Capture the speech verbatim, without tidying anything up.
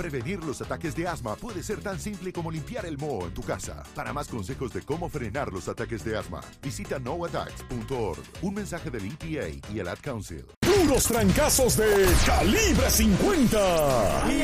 Prevenir los ataques de asma puede ser tan simple como limpiar el moho en tu casa. Para más consejos de cómo frenar los ataques de asma, visita no attacks punto org. Un mensaje del E P A y el Ad Council. Puros trancazos de Calibre cincuenta.